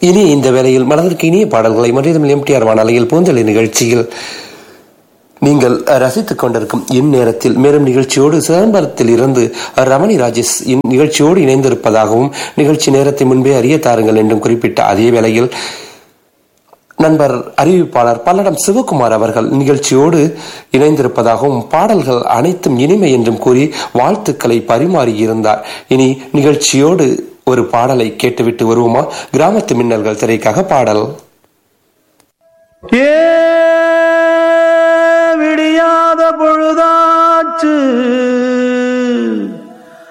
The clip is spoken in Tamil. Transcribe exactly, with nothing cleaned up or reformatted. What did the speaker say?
இனி இந்த வேளையில் மனதிற்கு இனிய பாடல்களை மனிதமில் எம்டிஆர் வானொலியில் பூந்தொழி நிகழ்ச்சியில் நீங்கள் ரசித்துக் கொண்டிருக்கும் இந்நேரத்தில் மேலும் நிகழ்ச்சியோடு சிதம்பரத்தில் இருந்து ரமணி ராஜேஷ் நிகழ்ச்சியோடு இணைந்திருப்பதாகவும் நிகழ்ச்சி நேரத்தை முன்பே அறிய தாருங்கள் என்றும் குறிப்பிட்ட அதே வேளையில் நண்பர் அறிவிப்பாளர் பல்லடம் சிவகுமார் அவர்கள் நிகழ்ச்சியோடு இணைந்திருப்பதாகவும் பாடல்கள் அனைத்தும் இனிமை என்றும் கூறி வாழ்த்துக்களை பரிமாறியிருந்தார். இனி நிகழ்ச்சியோடு ஒரு பாடலை கேட்டுவிட்டு வருவோமா? கிராமத்து மின்னல்கள் திரைக்காக பாடல். விடியாத பொழுதாச்சு